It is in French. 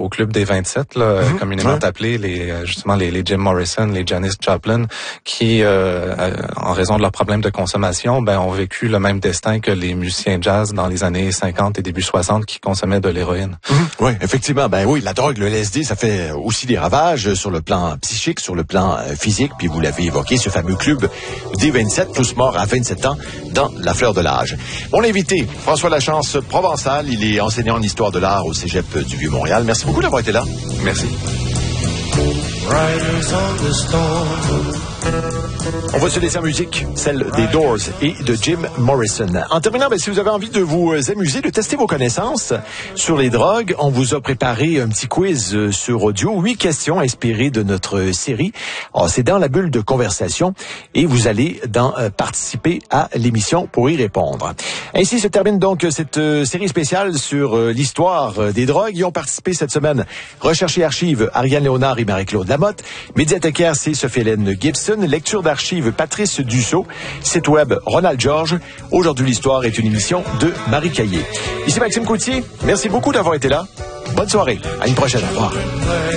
au club des 27, là, communément appelés justement les Jim Morrison, les Janis Joplin, qui, en raison de leurs problèmes de consommation, ont vécu le même destin que les musiciens jazz dans les années 50 et début 60 qui consommaient de l'héroïne. Oui, effectivement. Oui, la drogue, le LSD, ça fait aussi des ravages sur le plan psychique, sur le plan physique. Puis vous l'avez évoqué, ce fameux club des 27, tous morts à 27 ans dans la fleur de l'âge. Mon invité, François Lachance Provençal, il est enseignant en histoire de l'art au Cégep du Vieux-Montréal. Merci beaucoup d'avoir été là. Merci. On va se laisser en musique, celle des Doors et de Jim Morrison. En terminant, si vous avez envie de vous amuser, de tester vos connaissances sur les drogues, on vous a préparé un petit quiz sur audio, 8 questions inspirées de notre série. Alors, c'est dans la bulle de conversation et vous allez participer à l'émission pour y répondre. Ainsi se termine donc cette série spéciale sur l'histoire des drogues. Y ont participé cette semaine Recherche et archives, Ariane Léonard et Marie-Claude Lamotte. Médiathécaire, c'est Sophie-Hélène Gibson. Lecture d'archives, Patrice Dussault. Site web, Ronald Georges. Aujourd'hui, l'histoire est une émission de Marie Caillé. Ici Maxime Coutier. Merci beaucoup d'avoir été là. Bonne soirée. À une prochaine. Au revoir.